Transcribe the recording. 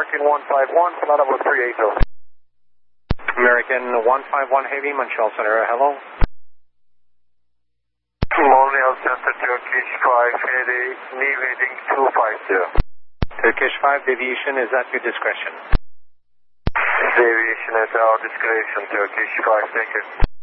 American 151, flight level 380. American 151 Heavy, Montreal Center, hello. Montreal Center, Turkish 580, new heading 250. Turkish 5, deviation is at your discretion. Deviation at our discretion, Turkish 5, thank you.